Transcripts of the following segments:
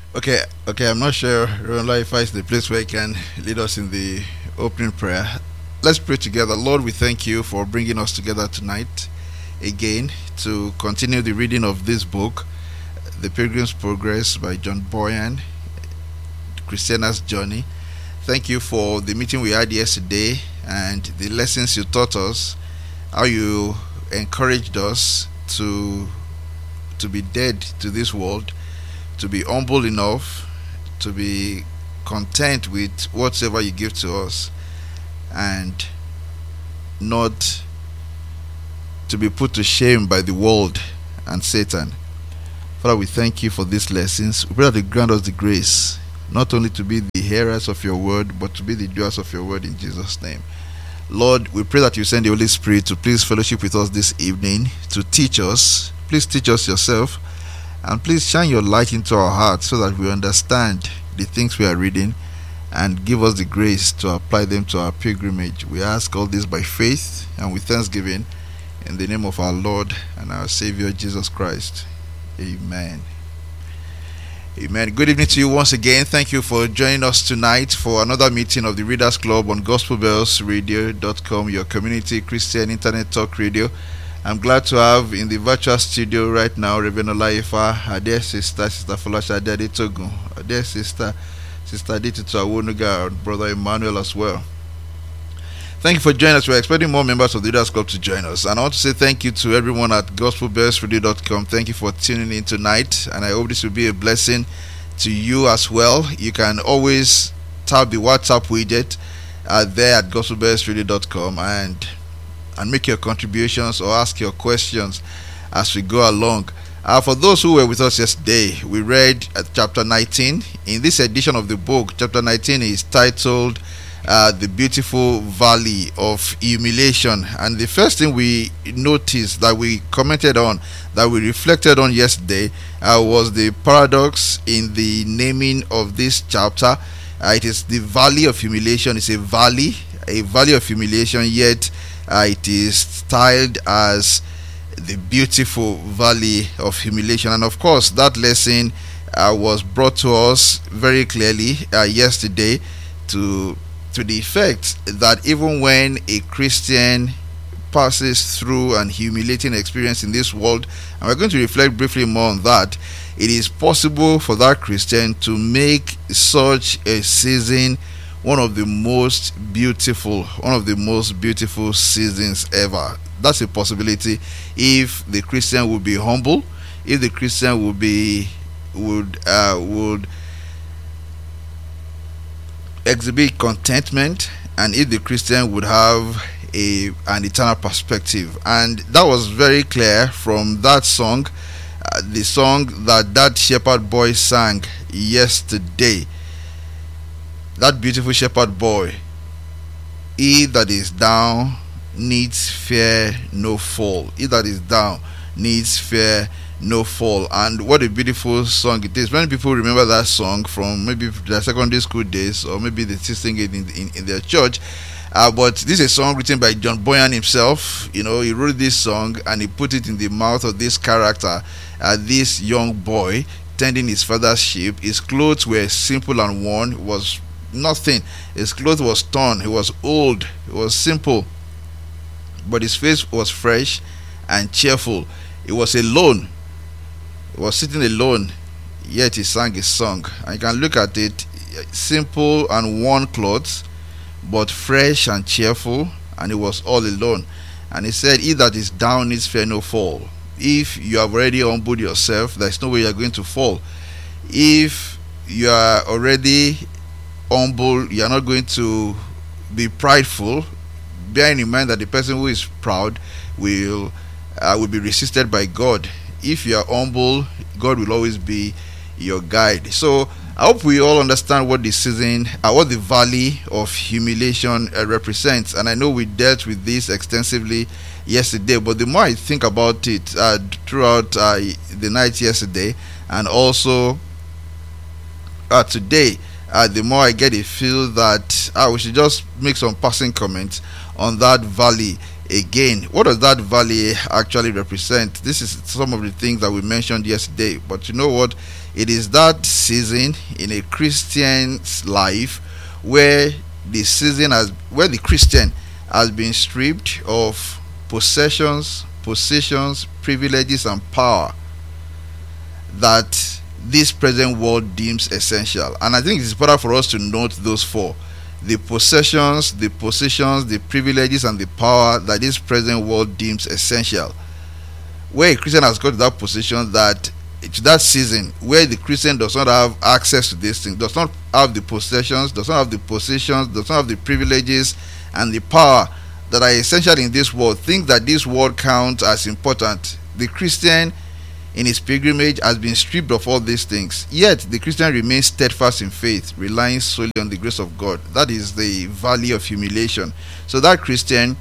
Okay. I'm not sure, Reverend Lifa is the place where you can lead us in the opening prayer. Let's pray together. Lord, we thank you for bringing us together tonight again to continue the reading of this book, The Pilgrim's Progress by John Bunyan, Christiana's Journey. Thank you for the meeting we had yesterday and the lessons you taught us, how you encouraged us to be dead to this world, to be humble enough to be content with whatever you give to us, and not to be put to shame by the world and Satan. Father, we thank you for these lessons. We pray that you grant us the grace not only to be the hearers of your word, but to be the doers of your word in Jesus' name. Lord, we pray that you send the Holy Spirit to please fellowship with us this evening, to teach us. Please teach us yourself, and please shine your light into our hearts so that we understand the things we are reading and give us the grace to apply them to our pilgrimage. We ask all this by faith and with thanksgiving in the name of our Lord and our Savior Jesus Christ. Amen. Amen. Good evening to you once again. Thank you for joining us tonight for another meeting of the Readers Club on GospelBellsRadio.com, your community Christian internet talk radio. I'm glad to have in the virtual studio right now Reverend Olaifa, our dear sister Folasha Adetogun, our dear sister Aditutu Awonuga, and Brother Emmanuel as well. Thank you for joining us. We're expecting more members of the Leaders Club to join us. And I want to say thank you to everyone at GospelBellsRadio.com. Thank you for tuning in tonight. And I hope this will be a blessing to you as well. You can always tap the WhatsApp widget there at GospelBellsRadio.com and make your contributions or ask your questions as we go along. For those who were with us yesterday, we read chapter 19. In this edition of the book, chapter 19 is titled The Beautiful Valley of Humiliation. And the first thing we noticed, that we commented on, that we reflected on yesterday, was the paradox in the naming of this chapter. It is the Valley of Humiliation. It's a valley of humiliation, yet it is styled as the Beautiful Valley of Humiliation. And of course, that lesson was brought to us very clearly yesterday to the effect that even when a Christian passes through an humiliating experience in this world, and we're going to reflect briefly more on that, it is possible for that Christian to make such a season one of the most beautiful seasons ever. That's a possibility if the Christian would be humble, if the Christian would exhibit contentment, and if the Christian would have an eternal perspective. And that was very clear from that song, the song that shepherd boy sang yesterday. That beautiful shepherd boy, he that is down needs fear no fall. He that is down needs fear no fall. And what a beautiful song it is. Many people remember that song from maybe their secondary school days, or maybe they still sing it in their church. But this is a song written by John Bunyan himself. You know, he wrote this song and he put it in the mouth of this character, this young boy tending his father's sheep. His clothes were simple and worn. It was nothing. His clothes was torn. He was old. It was simple, but his face was fresh and cheerful. He was alone. He was sitting alone, yet he sang his song. And you can look at it, simple and worn clothes, but fresh and cheerful, and he was all alone. And he said, he that is down needs fear no fall. If you have already humbled yourself, there is no way you are going to fall. If you are already humble, you are not going to be prideful, bearing in mind that the person who is proud will be resisted by God. If you are humble, God will always be your guide. So I hope we all understand what the season, what the Valley of Humiliation represents. And I know we dealt with this extensively yesterday, but the more I think about it throughout the night yesterday and also today, the more I get a feel that we should just make some passing comments on that valley. again. What does that valley actually represent? This is some of the things that we mentioned yesterday. But you know what? It is that season in a Christian's life where the Christian has been stripped of possessions, positions, privileges, and power that this present world deems essential. And I think it's important for us to note those four: the possessions, the positions, the privileges, and the power that this present world deems essential. Where a Christian has got to that position, that it's that season where the Christian does not have access to these things, does not have the possessions, does not have the positions, does not have the privileges and the power that are essential in this world, things that this world counts as important. The Christian in his pilgrimage has been stripped of all these things, yet the Christian remains steadfast in faith, relying solely on the grace of God. That is the valley of humiliation. So that Christian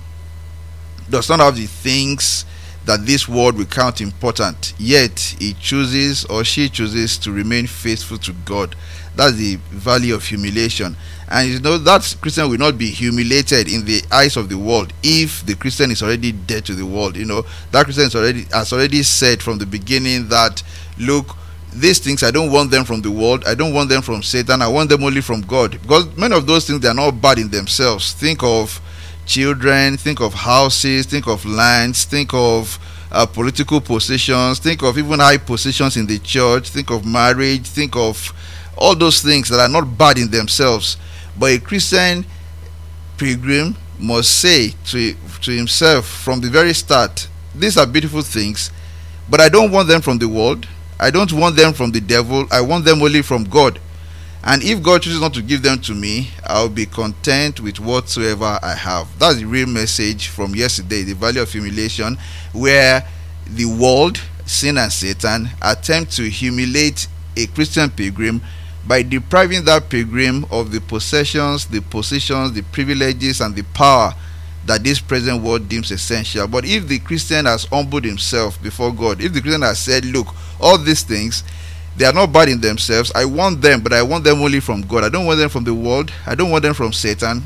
does not have the things that this world will count important, yet he chooses or she chooses to remain faithful to God. That's the valley of humiliation. And you know that Christian will not be humiliated in the eyes of the world if the Christian is already dead to the world. You know, that Christian has already said from the beginning that, look, these things, I don't want them from the world, I don't want them from Satan, I want them only from God. Because many of those things, they are not bad in themselves. Think of children, think of houses, think of lands, think of political positions, think of even high positions in the church, think of marriage, think of all those things that are not bad in themselves. But a Christian pilgrim must say to himself from the very start, these are beautiful things, but I don't want them from the world, I don't want them from the devil, I want them only from God. And if God chooses not to give them to me, I'll be content with whatsoever I have. That's the real message from yesterday, the valley of humiliation, where the world, sin and Satan, attempt to humiliate a Christian pilgrim by depriving that pilgrim of the possessions, the positions, the privileges, and the power that this present world deems essential. But if the Christian has humbled himself before God, if the Christian has said, look, all these things, they are not bad in themselves, I want them, but I want them only from God, I don't want them from the world, I don't want them from Satan.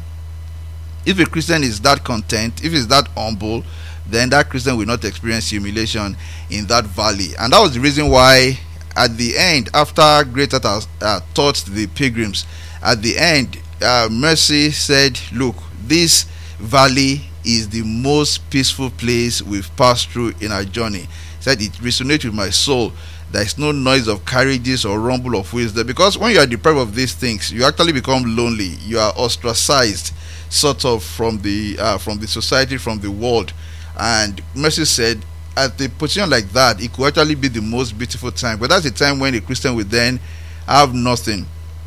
If a Christian is that content, if he's that humble, then that Christian will not experience humiliation in that valley. And that was the reason why at the end, after Greater taught the pilgrims, at the end, Mercy said, look, this valley is the most peaceful place we've passed through in our journey. He said it resonates with my soul. There is no noise of carriages or rumble of wheels there, because when you are deprived of these things, you actually become lonely. You are ostracized, sort of, from the society, from the world. And Mercy said, at the position like that, it could actually be the most beautiful time. But that's the time when a Christian will then have nothing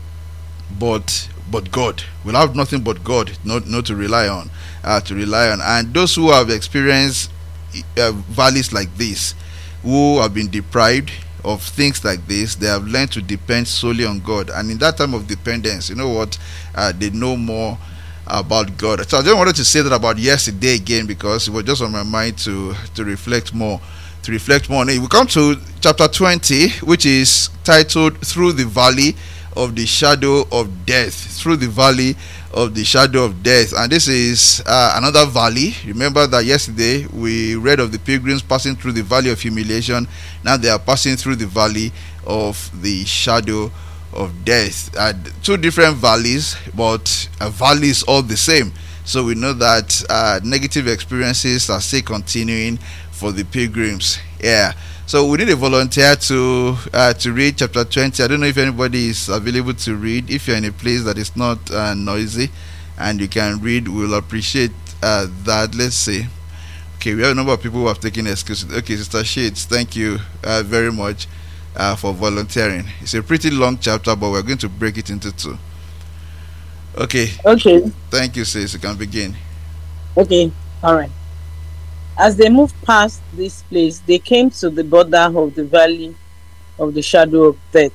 but God. Will have nothing but God, not to rely on, And those who have experienced valleys like this, who have been deprived of things like this, they have learned to depend solely on God. And in that time of dependence, you know what, they know more about God. So I just wanted to say that about yesterday again, because it was just on my mind to reflect more on it. We come to chapter 20, which is titled Through the Valley of the Shadow of Death. Through the Valley of the Shadow of Death. And this is another valley. Remember that yesterday we read of the pilgrims passing through the valley of humiliation. Now they are passing through the valley of the shadow of death. Two different valleys, but valleys all the same. So we know that negative experiences are still continuing for the pilgrims. Yeah. So we need a volunteer to read chapter 20. I don't know if anybody is available to read. If you're in a place that is not noisy and you can read, we'll appreciate that. Let's see. Okay, we have a number of people who have taken excuses. Okay, Sister Shades, thank you very much for volunteering. It's a pretty long chapter, but we're going to break it into two. Okay. Thank you, sis. You can begin. Okay. All right. As they moved past this place, they came to the border of the valley of the shadow of death.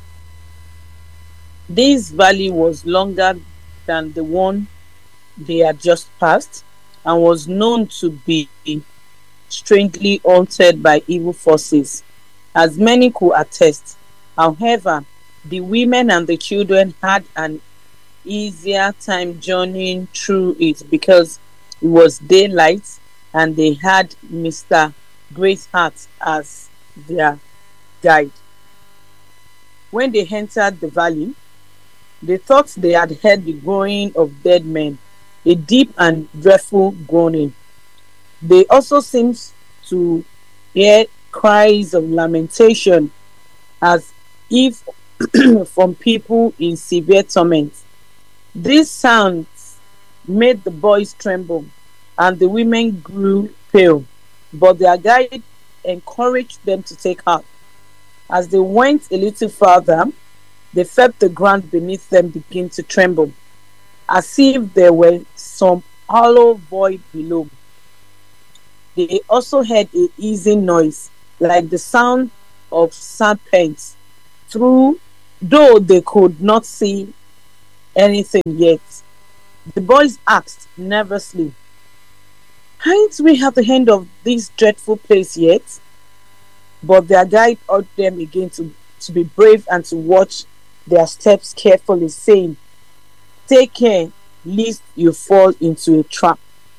This valley was longer than the one they had just passed, and was known to be strangely haunted by evil forces, as many could attest. However, the women and the children had an easier time journeying through it because it was daylight and they had Mr. Greatheart as their guide. When they entered the valley, they thought they had heard the groaning of dead men, a deep and dreadful groaning. They also seemed to hear cries of lamentation as if from people in severe torment. These sounds made the boys tremble, and the women grew pale, but their guide encouraged them to take heart. As they went a little farther, they felt the ground beneath them begin to tremble, as if there were some hollow void below. They also heard a hissing noise, like the sound of serpents, through, though they could not see anything yet. The boys asked nervously, "Aren't we at the end of this dreadful place yet?" But their guide urged them again to be brave and to watch their steps carefully, saying, "Take care lest you fall into a trap."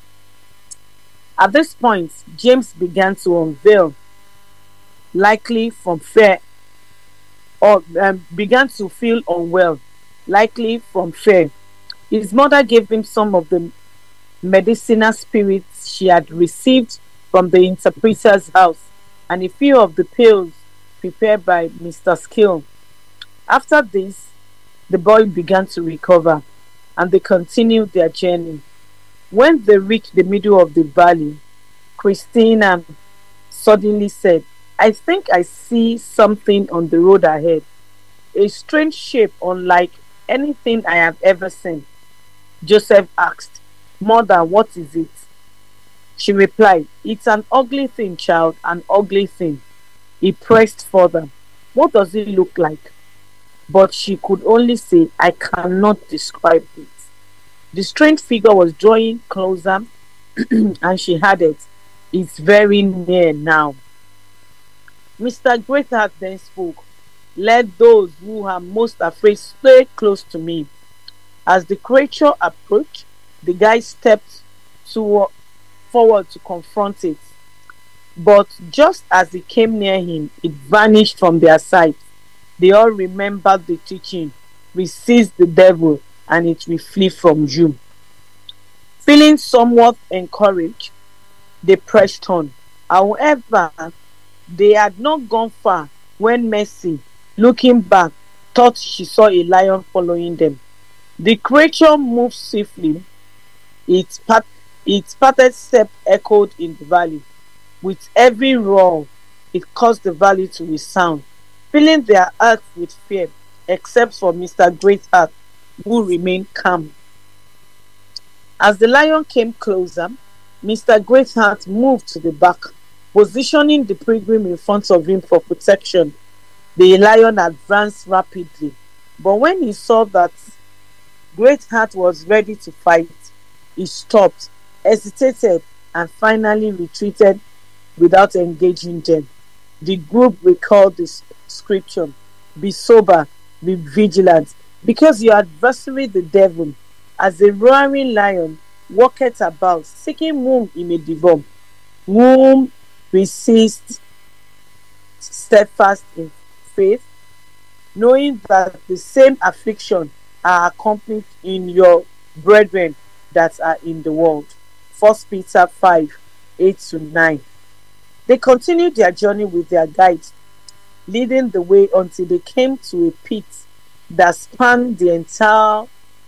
At this point, James began to unveil, likely from fear, or began to feel unwell, likely from fear. His mother gave him some of the medicinal spirits she had received from the interpreter's house and a few of the pills prepared by Mr. Skill. After this, the boy began to recover, and they continued their journey. When they reached the middle of the valley, Christina suddenly said, "I think I see something on the road ahead. A strange shape unlike anything I have ever seen." Joseph asked, "Mother, what is it?" She replied, "It's an ugly thing, child, an ugly thing." He pressed further, "What does it look like?" But she could only say, "I cannot describe it." The strange figure was drawing closer, and she added, "It's very near now." Mr. Greatheart then spoke, "Let those who are most afraid stay close to me." As the creature approached, the guy stepped forward to confront it. But just as he came near him, it vanished from their sight. They all remembered the teaching, "Resist the devil, and it will flee from you." Feeling somewhat encouraged, they pressed on. However, they had not gone far when Mercy, looking back, thought she saw a lion following them. The creature moved swiftly. Its parted step echoed in the valley. With every roar, it caused the valley to resound, filling their hearts with fear, except for Mr. Greatheart, who remained calm. As the lion came closer, Mr. Greatheart moved to the back, positioning the pilgrim in front of him for protection. The lion advanced rapidly, but when he saw that Greatheart was ready to fight, he stopped, hesitated, and finally retreated without engaging them. The group recalled the scripture, "Be sober, be vigilant, because your adversary the devil, as a roaring lion, walketh about, seeking whom he may devour, whom resist steadfast in faith, knowing that the same affliction are accomplished in your brethren that are in the world." 1 Peter 5:8-9. They continued their journey with their guides, leading the way until they came to a pit that spanned the entire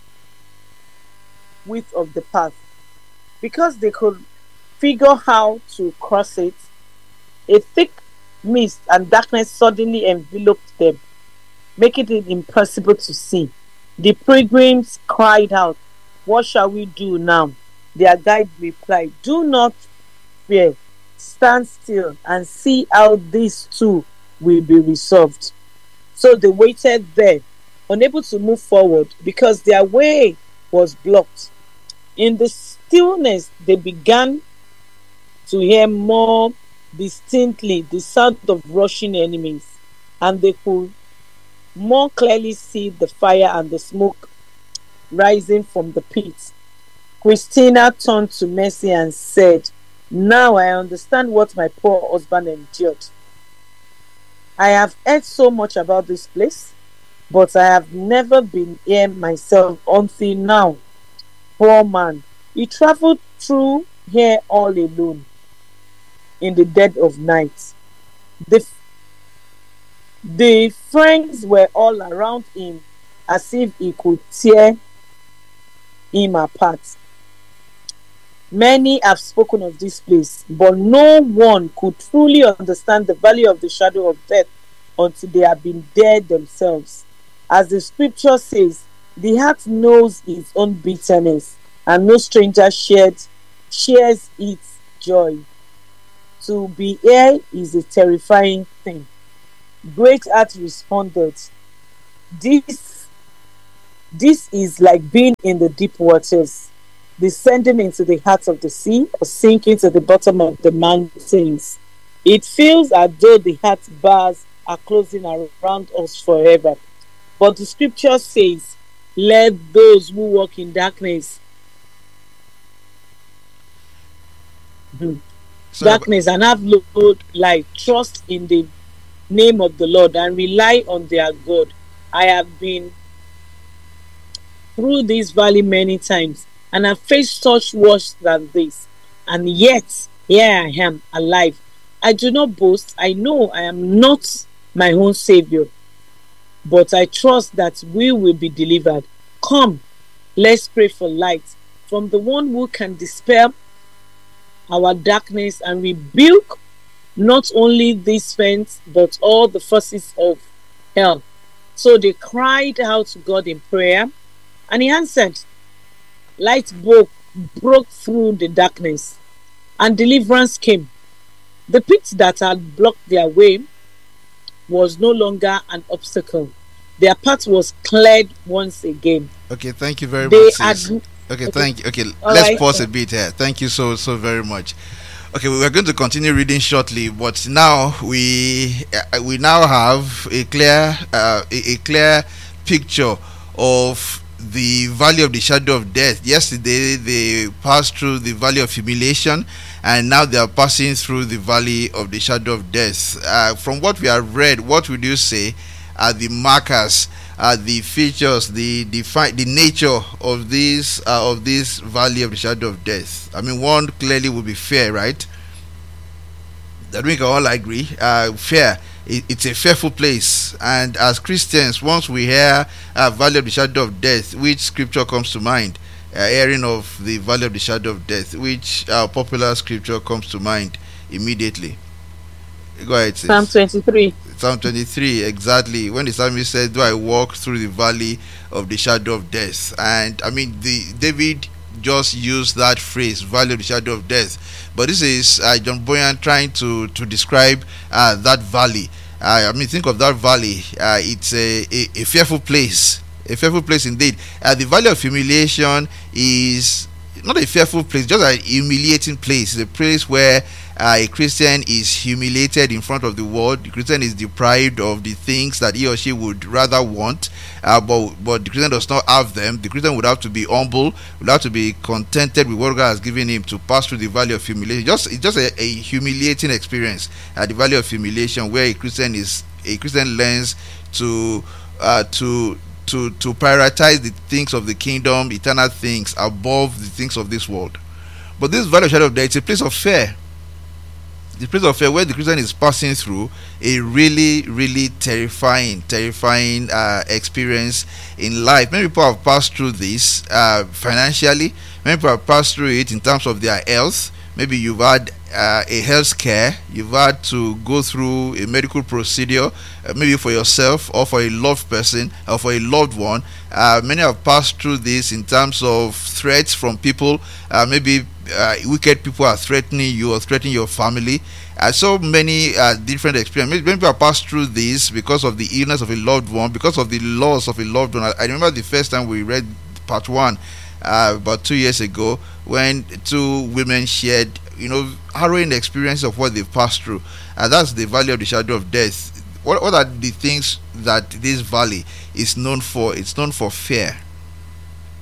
width of the path. Because they could figure how to cross it, a thick mist and darkness suddenly enveloped them, making it impossible to see. The pilgrims cried out, "What shall we do now?" Their guide replied, "Do not fear. Stand still and see how this too will be resolved." So they waited there, unable to move forward because their way was blocked. In the stillness, they began to hear more distinctly the sound of rushing enemies, and they could more clearly see the fire and the smoke rising from the pit. Christina turned to Mercy and said, Now I understand what my poor husband endured. I have heard so much about this place, but I have never been here myself until now. Poor man. He traveled through here all alone in the dead of night. The, the friends were all around him as if he could tear him apart. Many have spoken of this place, but no one could truly understand the value of the shadow of death until they have been there themselves. As the scripture says, the heart knows its own bitterness, and no stranger shares its joy. To be here is a terrifying thing. Great Heart responded, This this is like being in the deep waters, descending into the heart of the sea, or sinking to the bottom of the mountains. It feels as though the heart bars are closing around us forever. But the scripture says, let those who walk in darkness, Sorry about, darkness and have no light, trust in the name of the Lord and rely on their God. I have been through this valley many times and have faced such worse than this. And yet, here I am alive. I do not boast. I know I am not my own Savior, but I trust that we will be delivered. Come, let's pray for light from the one who can dispel our darkness and rebuke not only this fence but all the forces of hell. So they cried out to God in prayer, and he answered. Light broke through the darkness, and deliverance came. The pit that had blocked their way was no longer an obstacle. Their path was cleared once again. okay, thank you very They much, had sis. Okay, okay. thank you. Okay, All let's right. pause a bit here. Thank you so very much. Okay, we are going to continue reading shortly, but now we now have a clear picture of the valley of the shadow of death. Yesterday they passed through the valley of humiliation, and now they are passing through the valley of the shadow of death. From what we have read, what would you say are the markers, the features, the nature of this valley of the shadow of death? I mean, one clearly would be fear, right? That we can all agree. Fear. It's a fearful place, and as Christians, once we hear valley of the shadow of death, which scripture comes to mind? Hearing of the valley of the shadow of death, which popular scripture comes to mind immediately? Go ahead, Psalm sis. 23. Psalm 23, exactly. When the psalmist said, "Do I walk through the valley of the shadow of death?" And I mean, David just used that phrase, "valley of the shadow of death." But this is John Boyan trying to describe that valley. I mean, think of that valley. It's a fearful place, a fearful place indeed. The valley of humiliation is not a fearful place, just a humiliating place. It's a place where a Christian is humiliated in front of the world. The Christian is deprived of the things that he or she would rather want, but the Christian does not have them. The Christian would have to be humble, would have to be contented with what God has given him to pass through the valley of humiliation. It's just a humiliating experience at the valley of humiliation, where a Christian learns to prioritize the things of the kingdom, eternal things, above the things of this world. But this valley of shadow of death, it's a place of fear. The place of fear where the Christian is passing through a really terrifying experience in life. Many people have passed through this financially. Many people have passed through it in terms of their health. Maybe you've had a health scare, you've had to go through a medical procedure, maybe for yourself or for a loved person or for a loved one. Many have passed through this in terms of threats from people. Maybe wicked people are threatening you or threatening your family. So many different experiences. Many people have passed through this because of the illness of a loved one, because of the loss of a loved one. I remember the first time we read part 1 about 2 years ago, when 2 women shared, harrowing experiences of what they've passed through. That's the valley of the shadow of death. What are the things that this valley is known for? It's known for fear.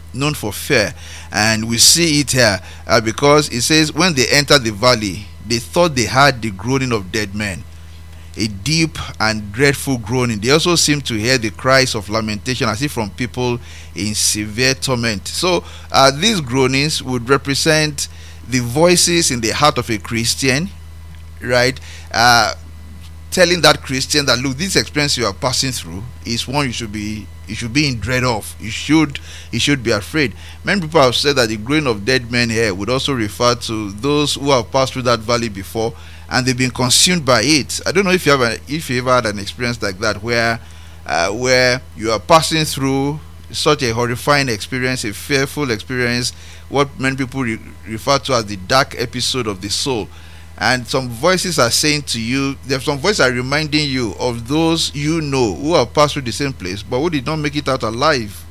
known for fear. And we see it here because it says, when they entered the valley, they thought they heard the groaning of dead men, a deep and dreadful groaning. They also seemed to hear the cries of lamentation, as if from people in severe torment. So these groanings would represent the voices in the heart of a Christian, right? Telling that Christian that, look, this experience you are passing through is one you should be in dread of. You should be afraid. Many people have said that the groaning of dead men here would also refer to those who have passed through that valley before and they've been consumed by it. I don't know if you ever had an experience like that, where you are passing through such a horrifying experience, a fearful experience, what many people refer to as the dark episode of the soul. And some voices are saying to you, there's some voices are reminding you of those you know who have passed through the same place but who did not make it out alive.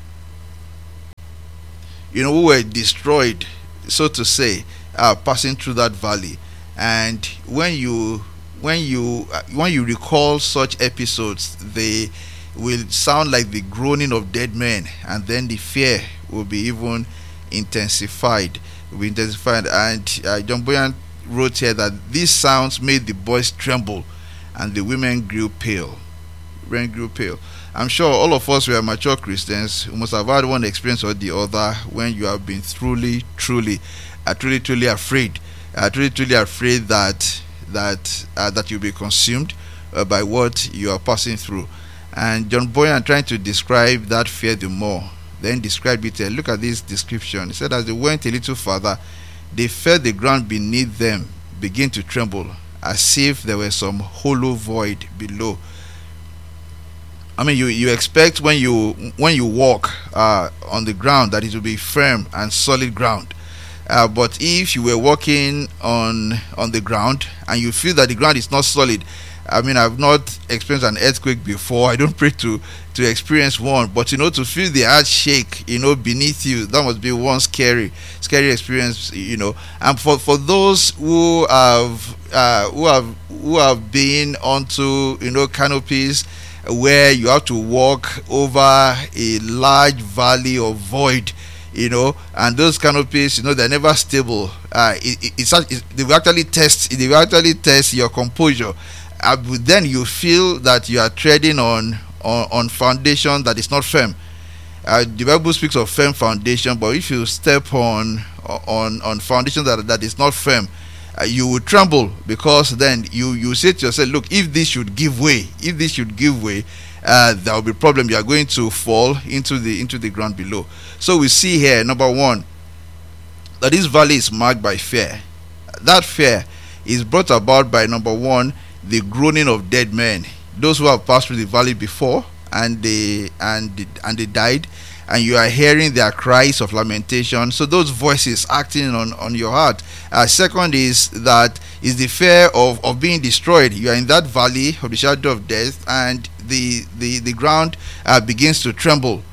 Who were destroyed, so to say, passing through that valley. And when you recall such episodes, they will sound like the groaning of dead men, and then the fear will be even intensified. And John Bunyan wrote here that these sounds made the boys tremble and the women grew pale. I'm sure all of us who are mature Christians who must have had one experience or the other when you have been truly afraid, that you'll be consumed by what you are passing through. And John Bunyan, trying to describe that fear the more, then described it. Look at this description. He said, as they went a little further, they felt the ground beneath them begin to tremble, as if there was some hollow void below. I mean, you expect when you walk on the ground that it will be firm and solid ground. But if you were walking on the ground and you feel that the ground is not solid, I mean, I've not experienced an earthquake before. I don't pray to experience one, but to feel the earth shake, beneath you, that must be one scary experience, And for those who have been onto canopies where you have to walk over a large valley or void, and those canopies, they're never stable. They will actually test your composure. But then you feel that you are treading on foundation that is not firm. The Bible speaks of firm foundation, but if you step on foundation that is not firm, you will tremble, because then you say to yourself, look, if this should give way, there will be problem. You are going to fall into the ground below. So we see here, number one, that this valley is marked by fear. That fear is brought about by, number one, the groaning of dead men, those who have passed through the valley before and they died, and you are hearing their cries of lamentation. So those voices acting on your heart. Second is the fear of being destroyed. You are in that valley of the shadow of death, and the ground begins to tremble.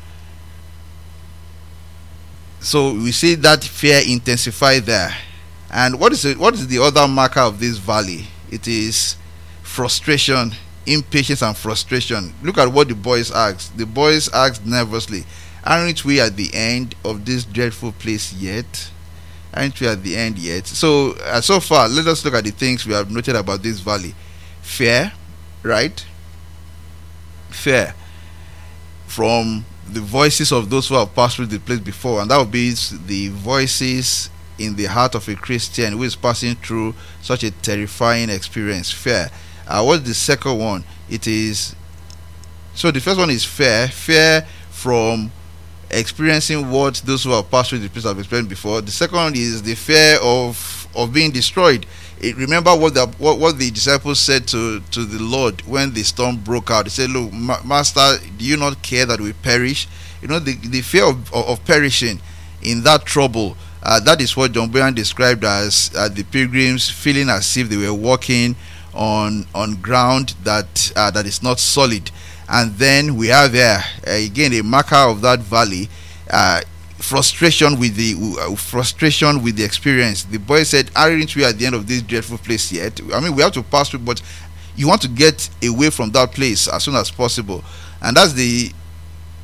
So we see that fear intensify there. And what is the other marker of this valley? It is frustration, impatience and frustration. Look at what the boys asked. The boys asked nervously, aren't we at the end of this dreadful place yet? Aren't we at the end yet? So so far, let us look at the things we have noted about this valley. Fear, right? Fear from the voices of those who have passed through the place before, and that would be the voices in the heart of a Christian who is passing through such a terrifying experience. Fear. What's the second one? It is, so the first one is fear from experiencing what those who have passed through the place have experienced before. The second one is the fear of being destroyed. Remember what the disciples said to the Lord when the storm broke out. They said, look, Master, do you not care that we perish? The fear of perishing in that trouble. That is what John Bunyan described as the pilgrims feeling as if they were walking on ground that is not solid. And then we have there again a marker of that valley, frustration with the experience. The boy said, aren't we at the end of this dreadful place yet? I mean, we have to pass through, but you want to get away from that place as soon as possible. And that's the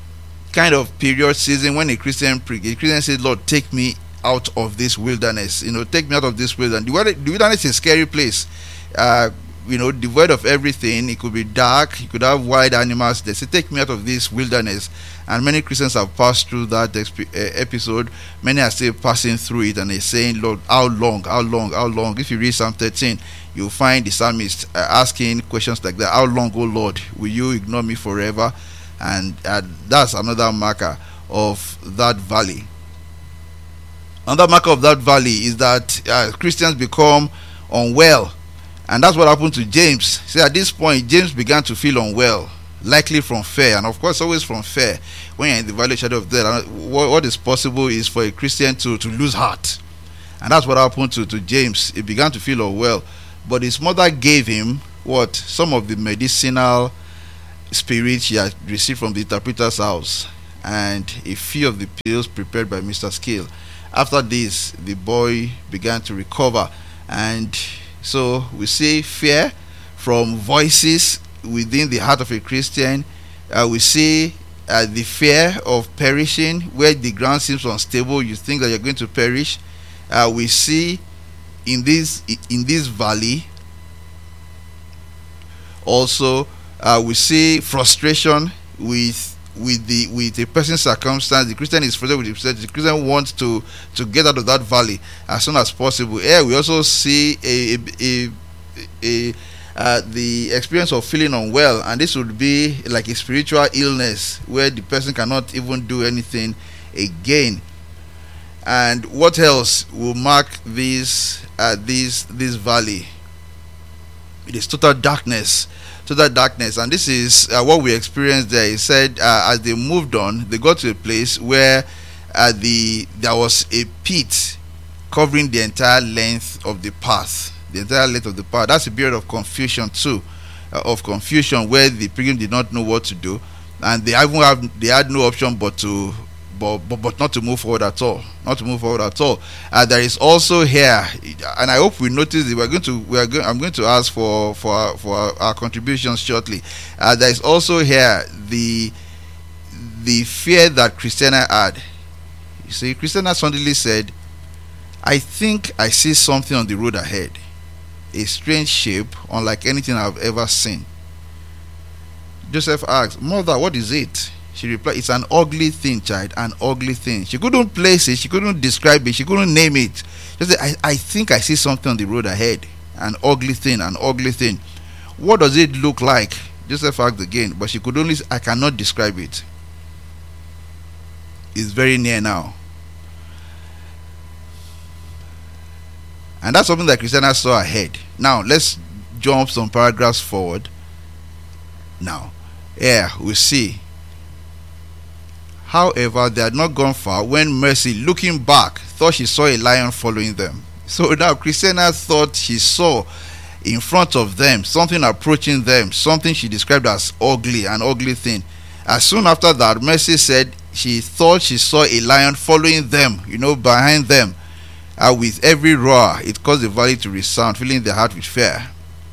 kind of period season when a Christian says, Lord, take me out of this wilderness. Take me out of this wilderness. The wilderness is a scary place. Devoid of everything. It could be dark. You could have wild animals. They say, take me out of this wilderness. And many Christians have passed through that episode. Many are still passing through it, and they're saying, Lord, how long? How long? How long? If you read Psalm 13, you'll find the psalmist asking questions like that. How long, O Lord, will you ignore me forever? And that's another marker of that valley. Another marker of that valley is that Christians become unwell. And that's what happened to James. See, at this point, James began to feel unwell, likely from fear. And of course, always from fear. When you're in the valley of shadow of death, what is possible is for a Christian to lose heart. And that's what happened to James. He began to feel unwell. But his mother gave him some of the medicinal spirits she had received from the interpreter's house, and a few of the pills prepared by Mr. Skill. After this, the boy began to recover. And so we see fear from voices within the heart of a Christian. We see the fear of perishing, where the ground seems unstable. You think that you're going to perish. We see in this valley also we see frustration with a person's circumstance. The Christian is frustrated with himself. The Christian wants to get out of that valley as soon as possible. Here we also see the experience of feeling unwell, and this would be like a spiritual illness where the person cannot even do anything again. And what else will mark this valley? It is total darkness. And this is what we experienced there. He said as they moved on, they got to a place where there was a pit covering the entire length of the path. That's a period of confusion too, where the pilgrim did not know what to do, and they had no option but not to move forward at all. There is also here, and I hope we notice that I'm going to ask for our contributions shortly. There is also here the fear that Christiana had. You see, Christiana suddenly said, I think I see something on the road ahead, a strange shape unlike anything I've ever seen. Joseph asked, Mother, what is it? She replied, it's an ugly thing, child, an ugly thing. She couldn't place it, she couldn't describe it, she couldn't name it. She said, I think I see something on the road ahead. An ugly thing. What does it look like? Joseph asked again, but she could only say, I cannot describe it. It's very near now. And that's something that Christiana saw ahead. Now, let's jump some paragraphs forward. Now, here we see, however, they had not gone far when Mercy, looking back, thought she saw a lion following them. So now Christiana thought she saw in front of them something approaching them, something she described as ugly, an ugly thing. As soon after that, Mercy said she thought she saw a lion following them, behind them. With every roar, it caused the valley to resound, filling the heart with fear.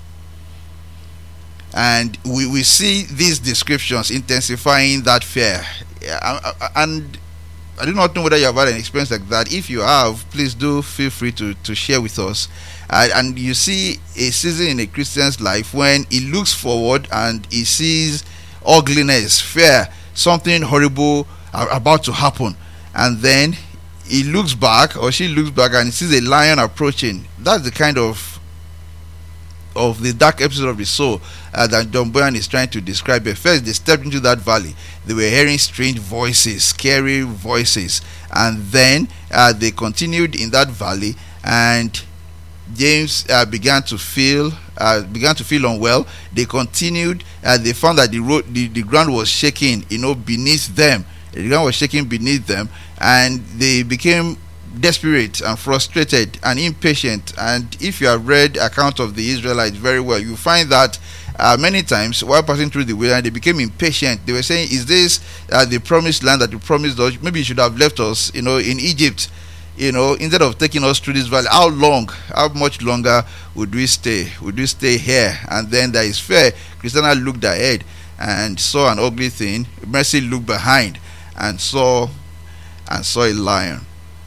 And we see these descriptions intensifying that fear. And I do not know whether you have had an experience like that. If you have, please do feel free to share with us. And you see a season in a Christian's life when he looks forward and he sees ugliness, fear, something horrible about to happen, and then he looks back, or she looks back, and he sees a lion approaching. That's the kind of the dark episode of the soul that John Bunyan is trying to describe. At first, they stepped into that valley. They were hearing strange voices, scary voices, and then they continued in that valley, and James began to feel unwell. They continued. They found that the ground was shaking, beneath them. The ground was shaking beneath them, and they became desperate and frustrated and impatient. And if you have read account of the Israelites very well, you find that many times while passing through the wilderness, they became impatient. They were saying, is this the promised land that you promised us? Maybe you should have left us in Egypt, instead of taking us through this valley. How much longer would we stay here? And then there is fear. Christiana looked ahead and saw an ugly thing. Mercy looked behind, and saw a lion.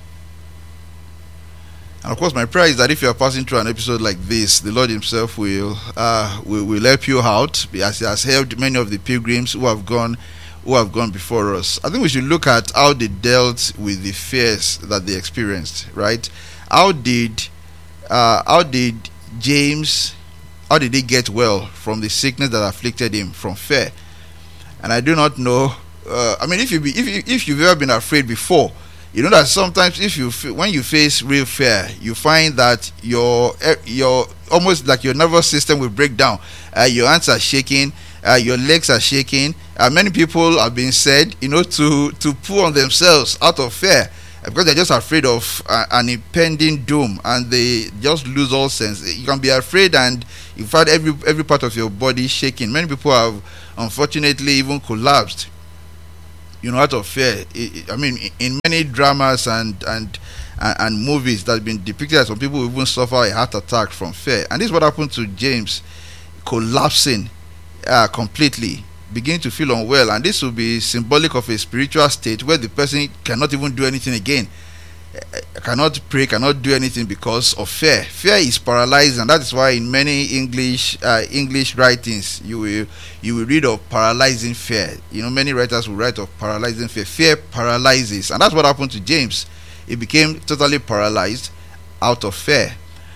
And of course, my prayer is that if you are passing through an episode like this, the Lord Himself will help you out, as He has helped many of the pilgrims who have gone before us. I think we should look at how they dealt with the fears that they experienced. Right? How did James? How did he get well from the sickness that afflicted him from fear? And I do not know. I mean, if you've ever been afraid before, you know that sometimes when you face real fear, you find that your almost like your nervous system will break down. Your hands are shaking, your legs are shaking. Many people have been said, to pull on themselves out of fear, because they're just afraid of an impending doom, and they just lose all sense. You can be afraid, and in fact, every part of your body shaking. Many people have unfortunately even collapsed, out of fear. I mean, in many dramas and movies that have been depicted, some people even suffer a heart attack from fear. And this is what happened to James, collapsing completely, beginning to feel unwell. And this will be symbolic of a spiritual state where the person cannot even do anything again, cannot pray, cannot do anything because of fear. Fear is paralyzing, and that is why in many English writings you will read of paralyzing fear. Many writers will write of paralyzing fear. Fear paralyzes, and that's what happened to James. He became totally paralyzed out of fear,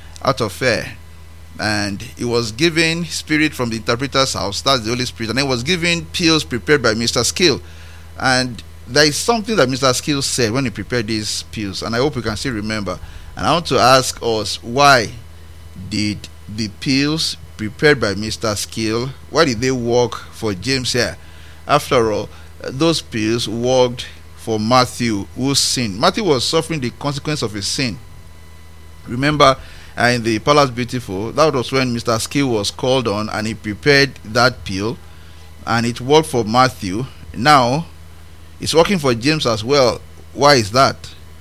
and he was given spirit from the interpreter's house. That's the Holy Spirit, and he was given pills prepared by Mr. Skill. And there is something that Mr. Skill said when he prepared these pills, and I hope you can still remember. And I want to ask us, why did the pills prepared by Mr. Skill, why did they work for James here? After all, those pills worked for Matthew, who sinned. Matthew was suffering the consequence of his sin. Remember, in the Palace Beautiful, that was when Mr. Skill was called on, and he prepared that pill, and it worked for Matthew. Now it's working for James as well. Why is that?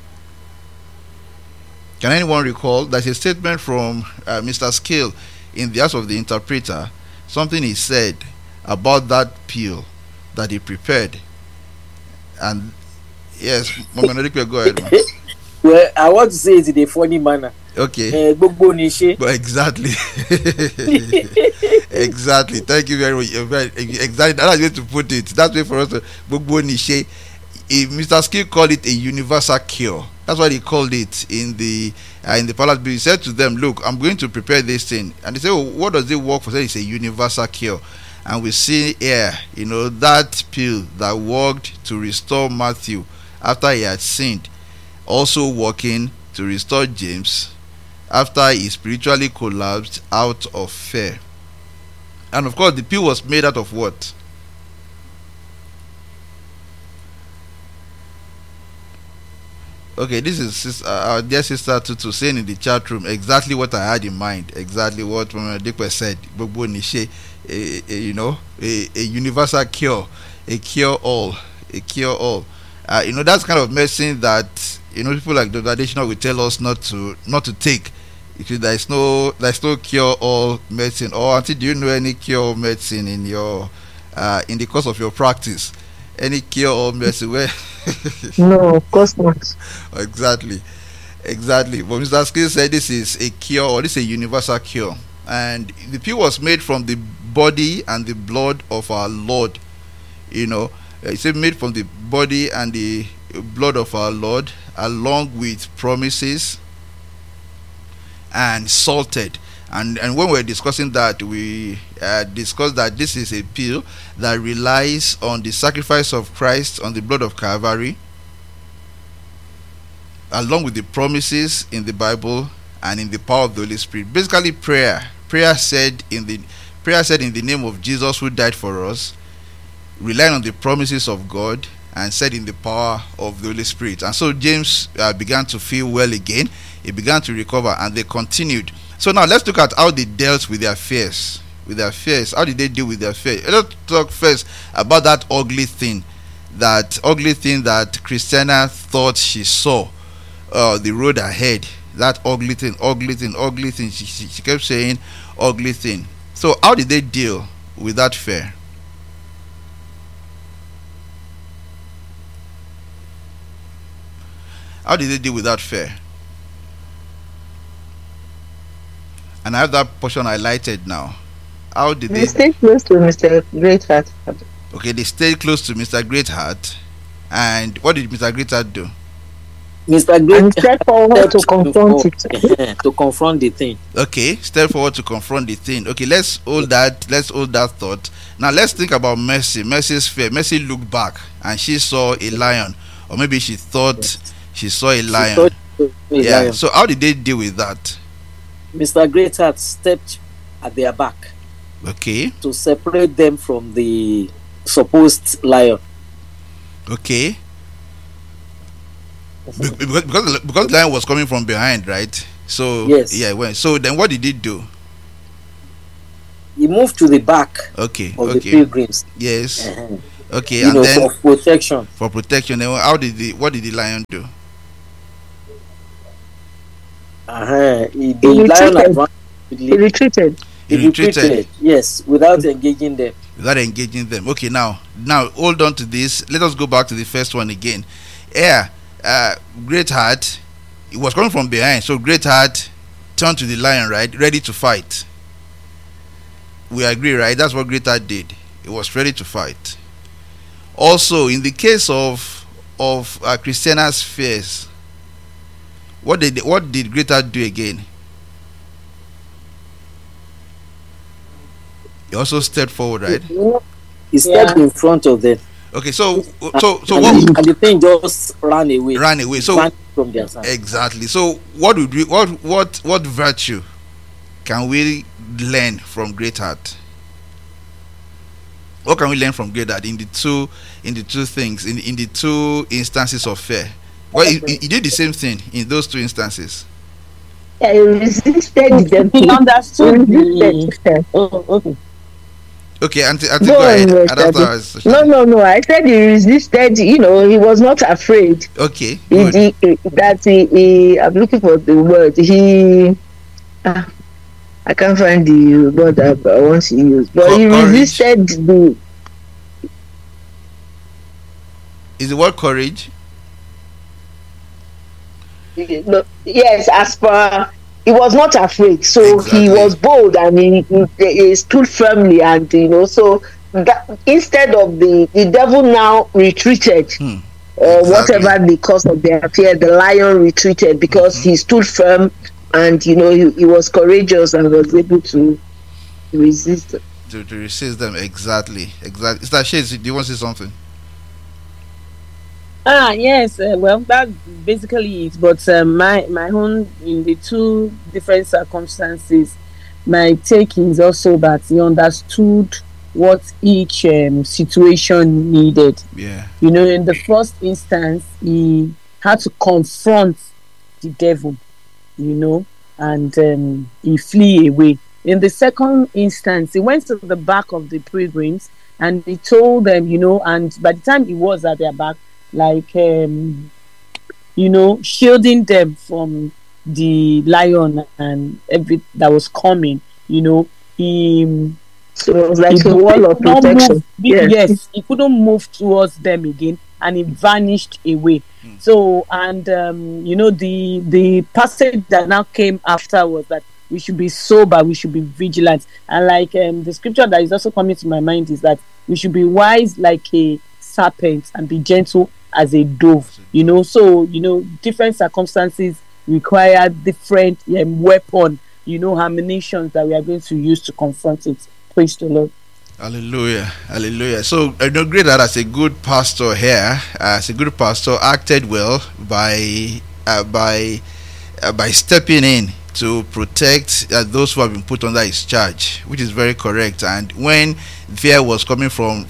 Can anyone recall? There's a statement from Mr. Skill in the House of the Interpreter, something he said about that pill that he prepared. And yes, Mama Nodikwe, go ahead, man. Well, I want to say it in a funny manner. Okay. But exactly. Exactly. Thank you very much. Exactly. That's the way to put it. That's way for us to Gbogbo Nishe. Mr. Skill called it a universal cure. That's what he called it in the Palace. He said to them, "Look, I'm going to prepare this thing." And they said, "Well, what does it work for?" He said, "It's a universal cure." And we see here, that pill that worked to restore Matthew after he had sinned, also working to restore James after he spiritually collapsed out of fear. And of course, the pill was made out of what? Okay, this is our dear sister Tutu saying in the chat room exactly what I had in mind, exactly what Dikwe said. Gbogbo Nishe, a universal cure, a cure all. That's kind of medicine that people like Dr. Additional will tell us not to take. Because there's no cure all medicine. Or Auntie, do you know any cure all medicine in the course of your practice? Any cure all medicine where? No, of course not. Exactly. But Mr. Skill said this is a cure, or this is a universal cure. And the pill was made from the body and the blood of our Lord. It's made from the body and the blood of our Lord, along with promises, and salted. And when we're discussing that, we discussed that this is a pill that relies on the sacrifice of Christ on the blood of Calvary, along with the promises in the Bible and in the power of the Holy Spirit. Basically, prayer said in the name of Jesus who died for us, relying on the promises of God, and said in the power of the Holy Spirit. And so James began to feel well again. He began to recover, and they continued. So now let's look at how they dealt with their fears. How did they deal with their fear? Let's talk first about that ugly thing that Christiana thought she saw the road ahead. That ugly thing. She kept saying ugly thing. So how did they deal with that fear? How did they deal with that fear? And I have that portion highlighted now. How did They they? stay close to Mr. Greatheart. Okay, they stayed close to Mr. Greatheart. And what did Mr. Greatheart do? Mr. And Great step forward to confront it. to confront the thing. Okay, step forward to confront the thing. Okay, let's hold that thought. Now let's think about Mercy. Mercy's fear. Mercy looked back and she saw a lion, or maybe she thought she saw a lion. Yeah. Lion. So how did they deal with that? Mr. Greatheart stepped at their back Okay. to separate them from the supposed lion. Okay. Because the lion was coming from behind, right? So Yes. yeah, it went. So then what did he do? He moved to the back Okay. of the Okay. pilgrims. Yes. Uh-huh. Okay. You And know, then for protection. for protection, then what did the lion do? The He lion retreated. advanced. He retreated. He retreated Yes, without engaging them. without engaging them. Okay, now hold on to this. Let us go back to the first one again. Yeah, Greatheart, it was coming from behind, so Greatheart turned to the lion, right, ready to fight. We agree, right? That's what Greatheart did. It was ready to fight. Also, in the case of Christiana's fears, what did Greatheart do again? He also stepped forward, right? He stepped in front of them. Okay, so and, what and the thing just ran away. ran away? So Ran from their side. exactly. So what would we what virtue can we learn from Greatheart? What can we learn from Greatheart in the two things in the two instances of fear? Well, he did the same thing in those two instances. He resisted them. He understood He resisted them. Oh, okay. Okay, Auntie, Go go ahead. on, And after Daddy. No. I said he resisted. He was not afraid. Okay, I'm looking for the word. I can't find the word I want to use. But he Courage. resisted the. Is the word courage? Yes, as per he was not afraid, so Exactly. he was bold and he stood firmly, and so that, instead of the devil now retreated, Exactly. whatever the cause of their fear, the lion retreated because he stood firm, and he was courageous and was able to resist. To resist them. Exactly. Is that Shades? Do you want to say something? Yes, well, that's basically it. But my own, in the two different circumstances, my take is also that he understood what each situation needed. Yeah. In the first instance, he had to confront the devil, and he flee away. In the second instance, he went to the back of the pilgrims and he told them, and by the time he was at their back, like shielding them from the lion and every that was coming, he So it was like a wall of protection. Yes, he couldn't move towards them again, and he vanished away. So, and the passage that now came after was that we should be sober, we should be vigilant, and like the scripture that is also coming to my mind is that we should be wise like a serpent and be gentle as a dove. So different circumstances require different weapon, ammunition that we are going to use to confront it. Praise the Lord. Hallelujah. So Greatheart as a good pastor here, acted well by stepping in to protect those who have been put under his charge, which is very correct. And when fear was coming from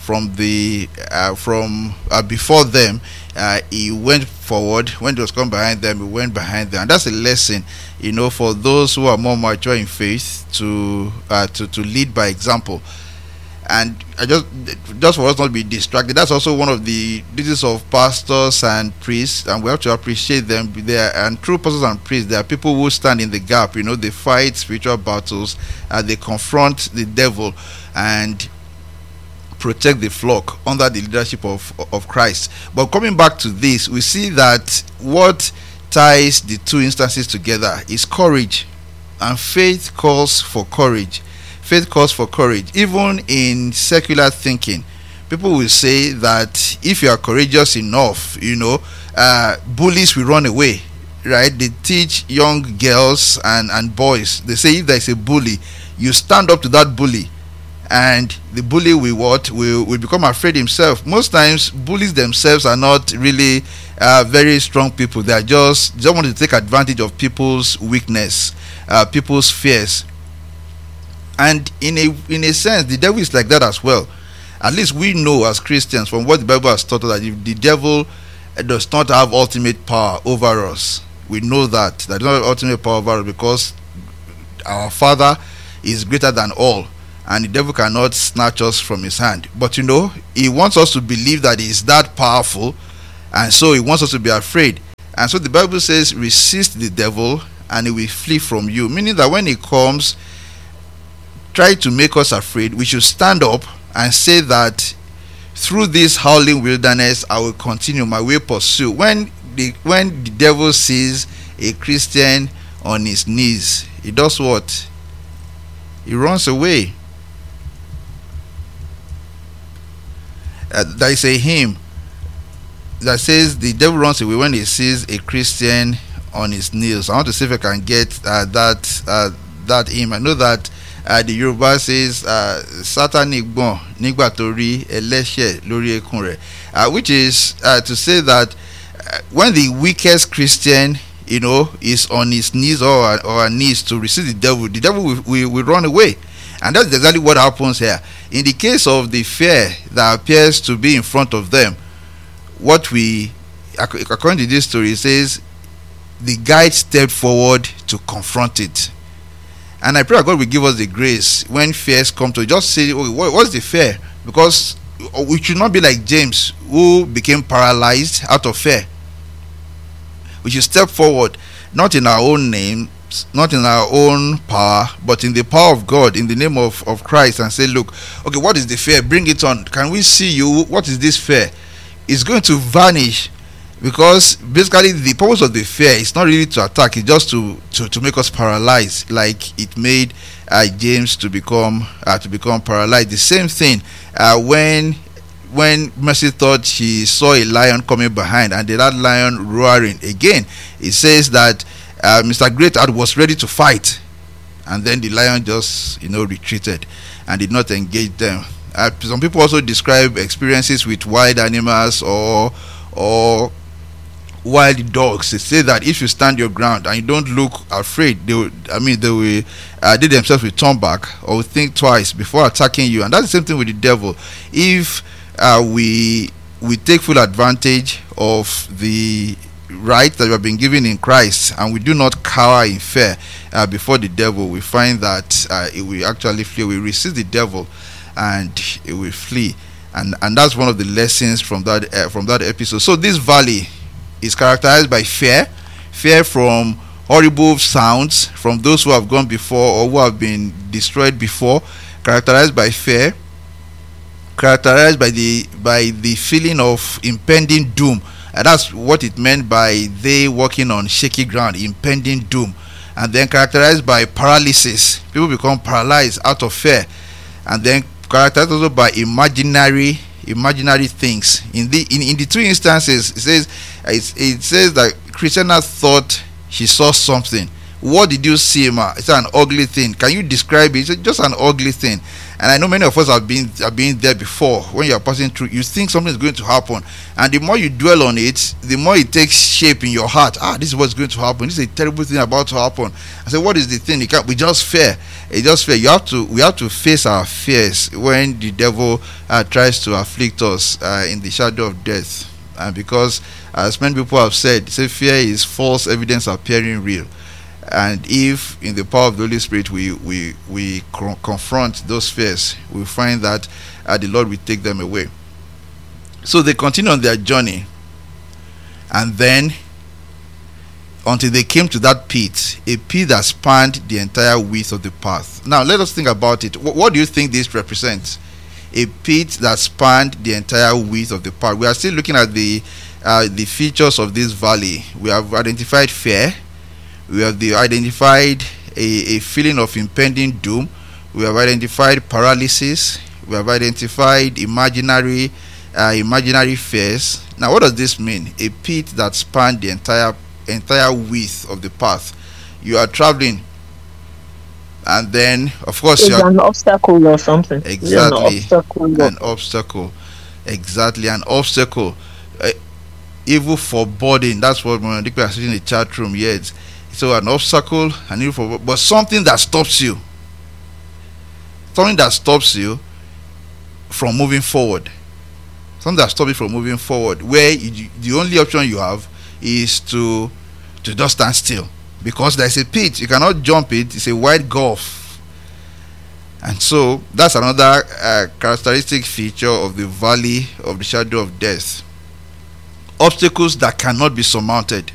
before them, he went forward. When it was coming behind them, he went behind them. And that's a lesson, for those who are more mature in faith to lead by example. And I just for us not to be distracted, that's also one of the duties of pastors and priests, and we have to appreciate them. And true pastors and priests, they are people who stand in the gap. They fight spiritual battles, they confront the devil and protect the flock under the leadership of Christ. But coming back to this, we see that what ties the two instances together is courage, and faith calls for courage. Faith calls for courage. Even in secular thinking, people will say that if you are courageous enough, bullies will run away, right? They teach young girls and boys, they say if there is a bully, you stand up to that bully, and the bully will become afraid himself. Most times bullies themselves are not really very strong people. They are just want to take advantage of people's weakness, people's fears. And in a sense, the devil is like that as well. At least we know as Christians from what the Bible has taught us that if the devil does not have ultimate power over us, we know that does not have ultimate power over us, because our Father is greater than all, and the devil cannot snatch us from his hand. But he wants us to believe that he is that powerful, and so he wants us to be afraid. And so the Bible says, resist the devil and he will flee from you, meaning that when he comes, try to make us afraid, we should stand up and say that through this howling wilderness I will continue, my way pursue. When the devil sees a Christian on his knees, he does what? He runs away. There is a hymn that says the devil runs away when he sees a Christian on his knees. I want to see if I can get that hymn. I know that the Yoruba says Satan igbon nigba tori elese lori ekun re, which is to say that when the weakest Christian is on his knees or her knees to resist the devil will run away. And that's exactly what happens here. In the case of the fear that appears to be in front of them, according to this story, it says the guide stepped forward to confront it. And I pray that God will give us the grace when fears come to just say, okay, what's the fear? Because we should not be like James, who became paralyzed out of fear. We should step forward, not in our own name, not in our own power, but in the power of God, in the name of Christ, and say, look, okay, what is the fear? Bring it on. Can we see you? What is this fear? It's going to vanish, because basically the purpose of the fear is not really to attack, it's just to make us paralyzed, like it made James to become paralyzed. The same thing when Mercy thought she saw a lion coming behind, and that lion roaring again, it says that Mr. Greatheart was ready to fight, and then the lion just retreated and did not engage them. Some people also describe experiences with wild animals or wild dogs. They say that if you stand your ground and you don't look afraid, they themselves will turn back or will think twice before attacking you. And that's the same thing with the devil. If we take full advantage of the right that we have been given in Christ, and we do not cower in fear before the devil, we find that it will actually flee. We resist the devil and it will flee. And that's one of the lessons from that episode. So this valley is characterized by fear from horrible sounds from those who have gone before or who have been destroyed before, characterized by fear, characterized by the feeling of impending doom. And that's what it meant by they walking on shaky ground, impending doom. And then characterized by paralysis. People become paralyzed out of fear. And then characterized also by imaginary things. In the two instances, it says that Christiana thought she saw something. What did you see, ma? It's an ugly thing. Can you describe it? It's just an ugly thing. And I know many of us have been there before. When you are passing through, you think something is going to happen, and the more you dwell on it, the more it takes shape in your heart. This is what's going to happen. This is a terrible thing about to happen. I say, what is the thing? We just fear. It's just fear. We have to face our fears when the devil tries to afflict us in the shadow of death. And because, as many people have said, fear is false evidence appearing real. And if in the power of the Holy Spirit we confront those fears, we find that the Lord will take them away. So they continue on their journey, and then until they came to that pit, a pit that spanned the entire width of the path. Now let us think about it. What do you think this represents? a pit that spanned the entire width of the path. We are still looking at the features of this valley. We have identified fear. We have identified a feeling of impending doom. We have identified paralysis. We have identified imaginary fears. Now, what does this mean? A pit that spanned the entire width of the path. You are traveling, and then, of course, it's an obstacle or something. Exactly, an obstacle. Exactly, an obstacle. Evil foreboding. That's what Monadipe has in the chat room. Yes. So an obstacle, an evil foreboding, but something that stops you. Something that stops you from moving forward. Something that stops you from moving forward. Where the only option you have is to just stand still, because there's a pit. You cannot jump it. It's a wide gulf. And so that's another characteristic feature of the valley of the shadow of death. Obstacles that cannot be surmounted.